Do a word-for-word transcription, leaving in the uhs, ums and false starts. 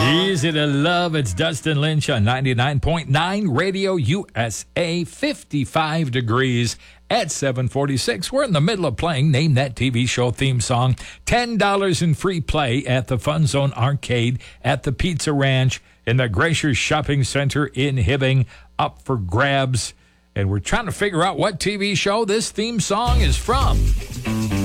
Easy to love. It's Dustin Lynch on ninety-nine point nine Radio U S A. fifty-five degrees at seven forty-six. We're in the middle of playing Name That T V Show theme song. ten dollars in free play at the Fun Zone Arcade at the Pizza Ranch in the Gracers Shopping Center in Hibbing, up for grabs. And we're trying to figure out what T V show this theme song is from.